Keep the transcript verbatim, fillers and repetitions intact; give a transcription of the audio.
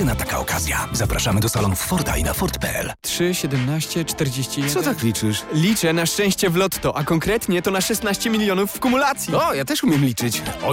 jedyna taka okazja. Zapraszamy do salonów Forda i na Ford kropka p l. trzy, siedemnaście, czterdzieści jeden. Co tak liczysz? Liczę na szczęście w lotto, a konkretnie to na szesnaście milionów w kumulacji. O, ja też umiem liczyć.